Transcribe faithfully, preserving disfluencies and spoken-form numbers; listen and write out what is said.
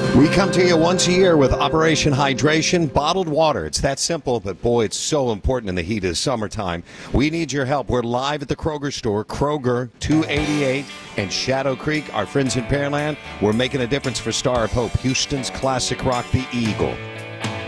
We come to you once a year with Operation Hydration, bottled water. It's that simple, but boy, it's so important in the heat of summertime. We need your help. We're live at the Kroger store, Kroger two eighty-eight and Shadow Creek. Our friends in Pearland, we're making a difference for Star of Hope, Houston's classic rock, the Eagle.